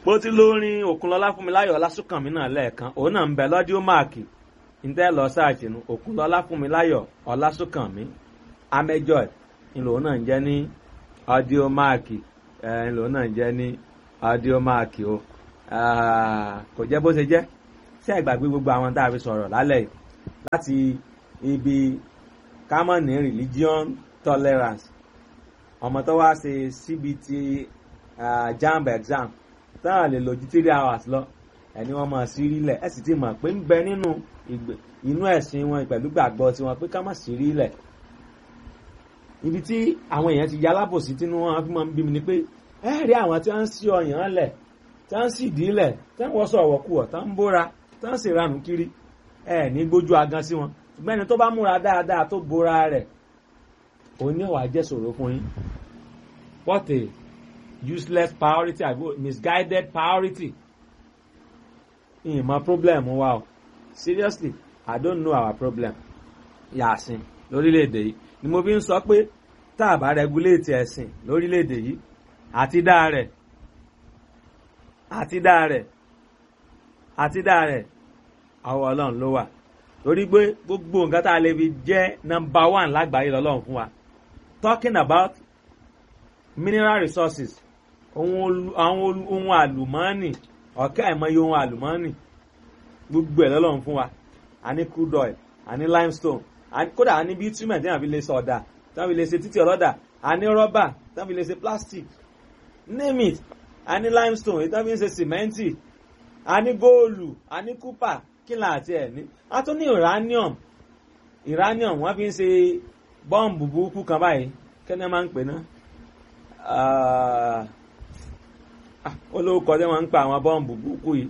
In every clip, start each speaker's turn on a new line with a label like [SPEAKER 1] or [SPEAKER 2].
[SPEAKER 1] bó ti lórin Òkúnlọ́lá Fúnmiláyọ̀ Ọlásùnkànmí náà lẹ́ẹ̀kan òun náà ń bẹ lọ́díò máàkì ntẹ́ lọ sáàtì nu Òkúnlọ́lá Fúnmiláyọ̀ Ọlásùnkànmí Amajoy ńlò náà ń jẹ́ ní ọdíò máàkì ńlò náà ń jẹ́ ní ọdíò máàkì o kò jẹ́ bó ṣe jẹ́ sí àgbàgbé gbogbo àwọn tá a fi sọ̀rọ̀ lálẹ́ yìí láti ibi common religion tolerance ọmọ tó wá ṣe CBT JAMB exam táwọn lè lò ju 3 hours lọ ẹni wọ́n máa sí rílẹ̀ ẹ sì ti mọ̀ pé ń bẹ nínú inú ẹ̀sìn wọn pẹ̀lú gbàgbọ́ tiwọn pé ká má sí rílẹ̀ ibi tí àwọn èèyàn ti ya alábòsí tínú wọn fi máa ń bí mi ni pé ẹ rí àwọn tí wọ́n ń sí ọyàn lẹ̀ tí wọ́n ń sì dílẹ̀ tí wọ́n wọ́sọ̀ ọ̀wọ́kùwọ̀ tí wọ́n ń bóra tí wọ́n sì ranù kiri ẹ ní gbójú agan sí wọn ṣùgbọ́n ẹni tó bá múra dáadáa tó bóra rẹ̀ òun ní ọ̀wà jẹ́ ṣòro fún yín. What a useless priority, misguided priority. My problem, wow. Seriously, I don't know our problem. Yàsìn lórílẹ̀‐èdè yìí ni mo fi ń sọ pé tá a bá regulate ẹ̀sìn lórílẹ̀‐èdè yìí àti dá rẹ̀ àwọn Ọlọ́run ló wà. Torí pé gbogbo nǹkan tá a lè fi jẹ́ number 1 lágbàáyé lọ́lọ́run fún wa. Talking about mineral resources àwọn ohun àlùmọ́ọ́nì ọ̀kẹ́ àìmọye ohun àlùmọ́ọ́nì gbogbo ẹ̀ lọ́lọ́run fún wa a ní crude oil a ní limestone kódà a ní bitumen tí wọ́n fi lè ṣe ọ̀dà tí wọ́n fi lè ṣe títì ọlọ́dà a ní rọ́bà tí wọ́n fi lè ṣe plastic name it a ní limestone tí wọ́n fi ń ṣe sìmẹ́ǹtì a ní góòlù a ní kúpà kílà àti ẹ̀ ní a tún ní uranium wọ́n fi ń ṣe bọ́ǹbù burúkú kan báyìí kẹ́ni máa ń pè náà olóòkọ tí wọ́n ń pa àwọn bọ́ǹbù burúkú yìí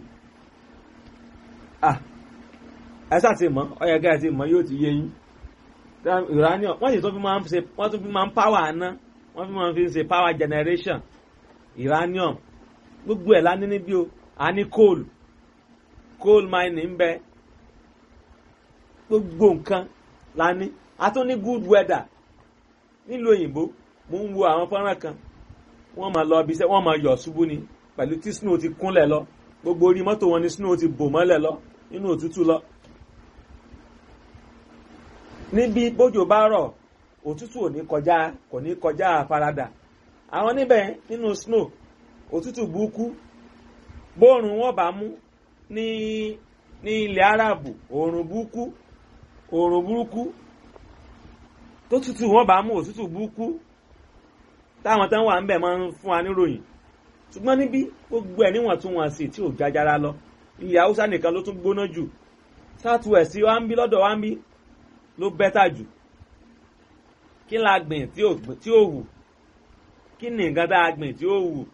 [SPEAKER 1] ẹ̀sà ti mọ̀ ọ̀yẹ̀gẹ́ ti mọ̀ yóò ti yé yín uranium wọ́n sì tó fi máa ń power àná wọ́n fi máa ń ṣe power generation uranium gbogbo ẹ̀ lání níbí o a ní coal mining ń bẹ gbogbo nǹkan lání a tún ní good weather nílùú òyìnbó mo ń wo àwọn fọ́nrán kan wọ́n máa lọ ibiṣẹ́ wọ́n máa yọ̀ ṣubú ni pẹ̀lú tí snow ti kúnlẹ̀ lọ gbogbo orí mọ́tò wọn ni snow ti bò mọ́lẹ̀ lọ nínú òtútù lọ. níbi bójò bá rọ̀ òtútù kò ní kọjá àfaradà àwọn níbẹ̀ nínú snow òtútù burúkú bóòrùn wọn bá mú ní ilẹ̀ Árábù òòrùn burúkú tó tútù wọn bá mú òtútù burúkú táwọn tán wà ń bẹ̀ máa ń fún wa níròyìn ṣùgbọ́n níbí gbogbo ẹ̀ níwọ̀ntúnwọ̀nsì tí ò jájára lọ ilẹ̀ Haúsá nìkan ló tún gbóná jù South West wa ń bí lọ́dọ̀ wa ń bí ló bẹ́tà jù kí la gbìn tí ó wù kí ni nǹkan tá a gbìn tí ó wù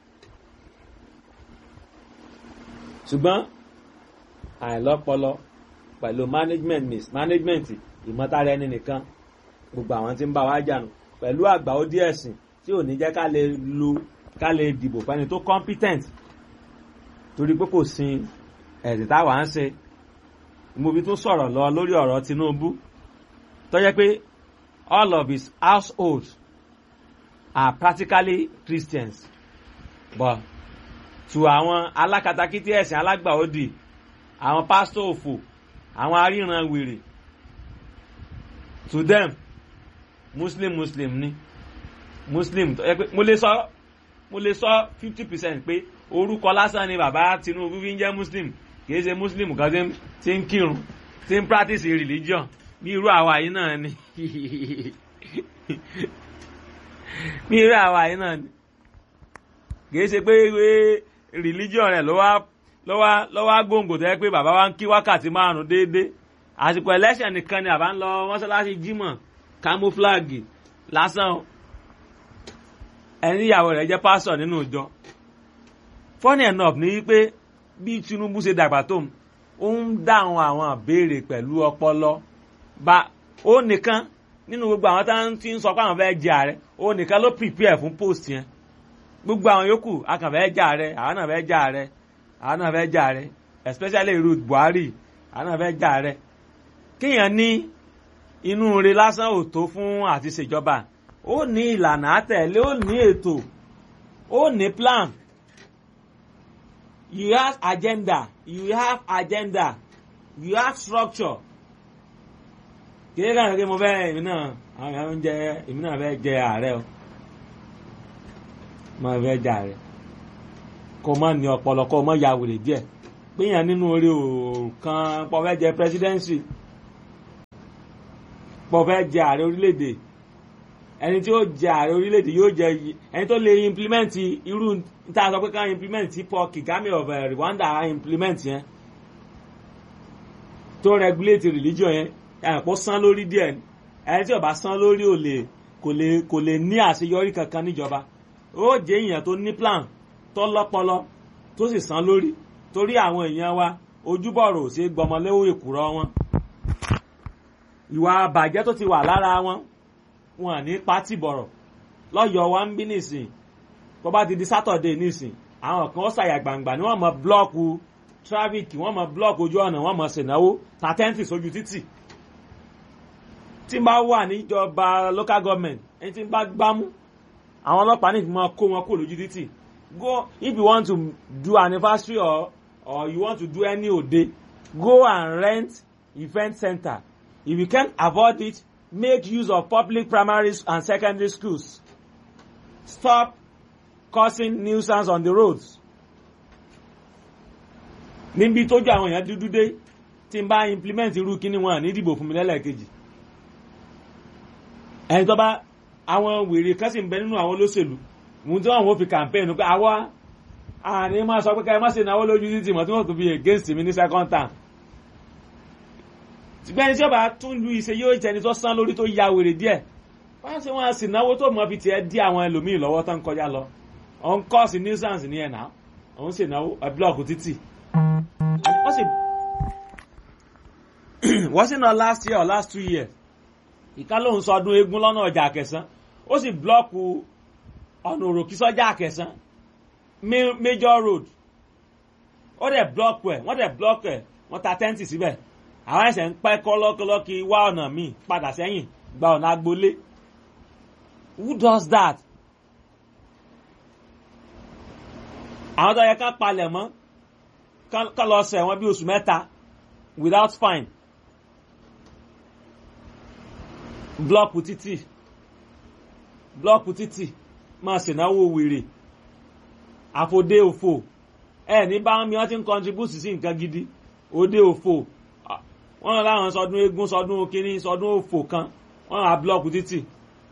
[SPEAKER 1] ṣùgbọ́n àìlọ́pọlọ pẹ̀lú management ìmọ̀tara ẹni nìkan gbogbo àwọn tí ń bá wa jànù pẹ̀lú àgbà ó díẹ̀ sìn tí ò ní jẹ́ ká lè dìbò fẹ́ni tó competent torí pé kò sin ẹ̀sìn táwa ń ṣe mo fi tún sọ̀rọ̀ lọ lórí ọ̀rọ̀ Tinubu tó jẹ́ pé all of his household are practically Christians but to àwọn alákatakítí ẹ̀sìn alágbàódì àwọn pásítọ̀ òfò àwọn aríran wèrè to them muslim ni muslim tó yẹ pé mo lè sọ 50% pé orúkọ lásán ni bàbá Tinubu fi ń jẹ́ muslim kìí ṣe muslim kan tí ń kírun tí ń practice religion bí irú àwa yìí náà ni bí irú àwa yìí náà ni kìí ṣe pé religion rẹ̀ ló wá gbòǹgbò tó yẹ pé bàbá wa ń kí wákàtí 5 déédéé àsìkò election nìkan ni àbá ń lọ mọ́sálásí jímọ̀ camouflage lásán ẹni ìyàwó rẹ̀ jẹ́ pásọ̀ nínú ìjọ funny enough ní wípé bí Tinubu ṣe dàgbà tó ó ń dáhùn àwọn àbéèrè pẹ̀lú ọpọlọ bá ó nìkan nínú gbogbo àwọn tá ń sọ pé àwọn fẹ́ jẹ ààrẹ ó nìkan ló prepare fún post yẹn gbogbo àwọn yòókù akànfẹ́ jẹ ààrẹ àwọn náà fẹ́ jẹ ààrẹ àwọn náà fẹ́ jẹ ààrẹ especially Ruth Buhari àwọn náà fẹ́ jẹ ààrẹ kéèyàn ní inú rẹ̀ lásán ò tó fún àti ṣèjọba ó ní ìlànà àtẹ̀lé ó ní ètò ó ní plan you have agenda, you have structure. Kì í kàn kí mo fẹ́ èmi náà àwọn èèyàn ń jẹ èmi náà fẹ́ jẹ ààrẹ o mo fẹ́ jẹ ààrẹ kó má ní ọpọlọ kó má ya wèrè díẹ̀ péyàn nínú orí òòkan pọ̀ fẹ́ jẹ presidency pọ̀ fẹ́ jẹ ààrẹ orílẹ̀-èdè ẹni tí ó jẹ ààrẹ orílẹ̀-èdè yóò jẹ ẹni tó lè implement irú tá a sọ pé ká implement tí Paul Kagame of Rwanda implement yẹn tó regulate religion yẹn ẹ̀pọ̀ san lórí díẹ̀ ẹni tí ó bá san lórí kò lè ní àṣeyọrí kankan níjọba ó jẹ́ èèyàn tó ní plan tó lọ́pọlọ tó sì san lórí torí àwọn èèyàn wa ojúbọ̀rọ̀ ò ṣe gbọmọléwò èkùrọ́ wọn ìwà àbàjẹ́ tó ti wà lára wọn ní pátì bọ̀rọ̀ lọ́yọ̀ wa ń bí nìsín tó bá ti di Saturday nìsín àwọn kan ó ṣàyà gbangba ni wọ́n mọ blọ́ọ̀kù traffic wọ́n mọ blọ́ọ̀kù ojú ọ̀nà wọ́n mọ ṣènáwó tàtẹ́ǹtì sójú títì tí n bá wà níjọba local government ẹni tí n bá gbámú àwọn ọlọ́pàá ní ìfimọ́ kó wọn kó lójú títì go if you want to do anniversary or you want to do any ode go and rent event center if you can't avoid it make use of public primary and secondary schools stop causing nuisance on the roads níbi tójú àwọn èèyàn dúdú dé tí n bá implement irú kíní wọn ní ìdìbò fún mi lẹ́lẹ́kejì ẹni tó bá àwọn wèrè kan sì ń bẹ nínú àwọn olóṣèlú mú tí wọn fi campaign pé àwa àní máa sọ pé ká ẹ má ṣe náwó lójú títì mọ́ tí wọ́n tún fi against mi ní second term ṣùgbọ́n ẹni tí ó bá tún lu ìṣe yóò jẹ́ ẹni tó sán lórí tó ya wèrè díẹ̀ wọ́n ṣe wọ́n sì náwó tó mọ́ fi tiẹ̀ dí àwọn ẹlòmíì lọ́wọ́ tán kọjá lọ on cause nuisance ní ẹ̀nà òun sì náwó blọọkù títì wọ́n sì náà last year or last 2 years ìka lóun sọdún eégún lọ́nà ọjà Àkẹsán ó sì blọ́ọ̀kù ọ̀nà òròkì sọ́jà Àkẹsán major road ó dẹ̀ blọ́ọ̀kù ẹ̀ wọ́n ta tẹ́ǹtì síbẹ̀ àwọn ẹ̀sẹ̀ ń pẹ́ kọ́lọ́kọ́lọ́kì wá ọ̀nà míì padà sẹ́yìn gba ọ̀nà agbolé who does that? àwọn tó yẹ ká palẹ̀ mọ́ ká lọ ṣẹ̀wọ̀n bí oṣù mẹ́ta without fine blọọkù títì máa ṣènáwó wèrè àfòdé òfò ní bá mi wọ́n ti ń contribute sí nǹkan gidi òde òfò wọ́n lọ láwọn sọdún eégún sọdún kínní sọdún òfò kan wọ́n ra blọọkù títì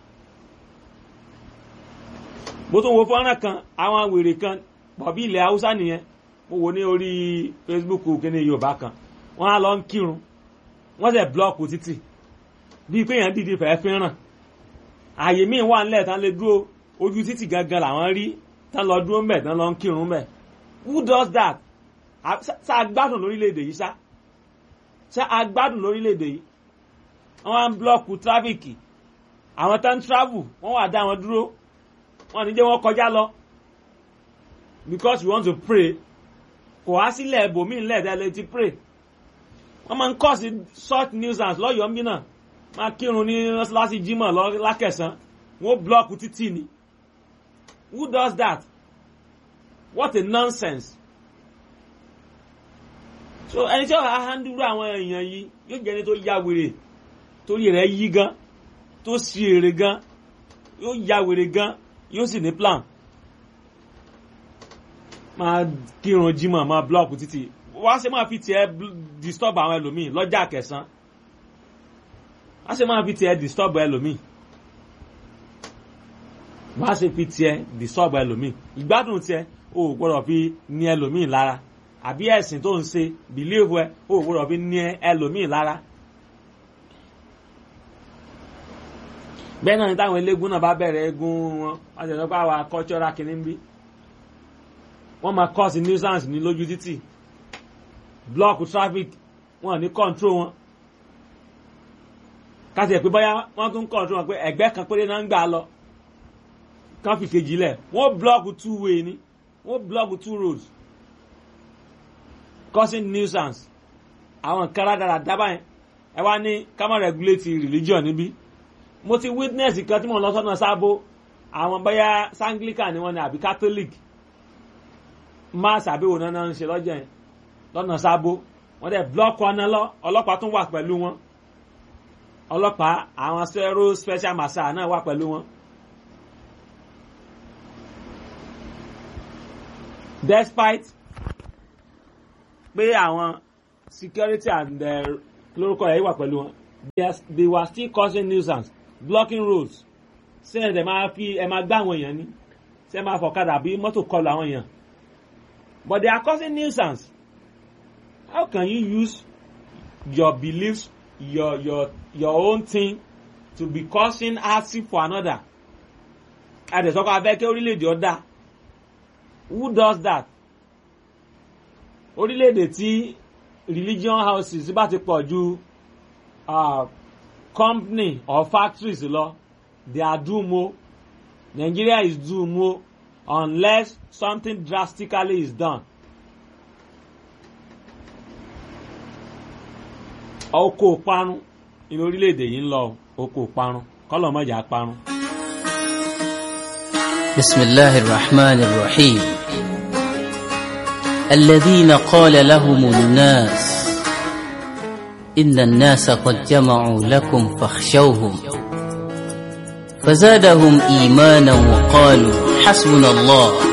[SPEAKER 1] bó tún wo fọ́nrán kan àwọn wèrè kan bọ̀bí ilẹ̀ haúsá nìyẹn mo wò ní orí Facebook kínní Yorùbá kan wọ́n á lọ ń kírun wọ́n ṣe blọọkù títì bí pé èèyàn dìde fẹ́ẹ́ fẹ́ràn àyè míì wà nílẹ̀ tán lè dúró ojú títì gangan làwọn rí tán lọ dúró mbẹ̀ tán lọ ń kírun mbẹ̀ who does that? Ṣá agbádùn lórílẹ̀‐èdè yìí ṣá agbádùn lórílẹ̀‐èdè yìí wọ́n á ń blọ́ọ̀kù tráfíkì àwọn tán ń travel wọ́n wà dá wọn dúró wọ́n ní jẹ́ wọ́n kọjá lọ because we want to pray kò wá sílẹ̀ ibòmíì ńlẹ̀ tẹ́lẹ̀ ti pray wọ́n máa ń cause short nuisance lọ́yọ̀ọ́ mbí náà máa kírun ní láti jímọ̀ lákẹ̀sán wọ́n blọ́ọ̀kù títì ni who does that? What a nonsense. So ẹni tí ó handle àwọn èèyàn yìí yóò jẹ́ ẹni tó ya wèrè torí rẹ̀ yí gan tó sì èrè gan yóò ya wèrè gan yóò sì ní plan máa kírun jímọ̀ máa blọ́ọ̀kù títì wá ṣe máa fi tiẹ̀ disturb àwọn ẹlòmíì lọ́jà Àkẹsán wá ṣe máa fi tiẹ̀ disturb ẹlòmíì wá ṣe fi tiẹ̀ disturb ẹlòmíì ìgbádùn tiẹ̀ o ò gbọ́dọ̀ fi ní ẹlòmíì lára àbí ẹ̀sìn tó ń ṣe bìlíìfù ẹ o ò gbọ́dọ̀ fi ní ẹlòmíì lára. bẹ́ẹ̀ náà ni táwọn eléégún náà bá bẹ̀rẹ̀ eégún wọn wọ́n ti sọ pé àwa cultural kìíní ń bí wọ́n máa cause nuisance ní lójú títì block traffic wọn ní control wọn káṣí ẹ̀ pé báyà wọ́n tún control wọn pé ẹ̀gbẹ́ kan péré náà ń gbà lọ kán fi kejì lẹ̀ wọ́n block 2 way ni wọ́n block 2 roads causing nuisance àwọn kára dára dábàá yẹn ẹ wá ní ká má regulate religion níbí mo ti witness kan tí mo lọ sọ́nà Sábó àwọn báyà Anglican ni wọ́n ní àbí Catholic máa ṣàbẹ̀wò náà ń ṣe lọ́jọ́ yẹn lọ́nà sábó wọ́n dẹ̀ blọ́ọ̀kì ọ̀nà lọ ọlọ́pàá tún wà pẹ̀lú wọn ọlọ́pàá àwọn zero special marshal náà wà pẹ̀lú wọn. Despite pé àwọn security and lórúkọ yẹn wà pẹ̀lú wọn they were still causing nuisance blocking roads ṣé ẹ̀ máa gbá àwọn èèyàn ni ṣé ẹ máa fọ̀kadà bí mọ́tò kọlù àwọn èèyàn but they are causing nuisance. How can you use your beliefs your own thing to be causing hardship for another? Àdẹ̀sọ́kọ̀ abẹ́ kí orílẹ̀-èdè ọ̀dà who does that? Orílẹ̀-èdè tí religion houses bá ti pọ̀ ju company or factories lọ they are doomed o. Nigeria is doomed o unless something drastically is done. Oko parun inú orílẹ̀-èdè yìí ń lọ oko parun kọ́lọ̀ mọ́jà parun.
[SPEAKER 2] Bismillahir Rahmanir Rahim. الذين قال لهم الناس إن الناس قد جمعوا لكم فاخشوهم فزادهم إيمانا وقالوا حسبنا الله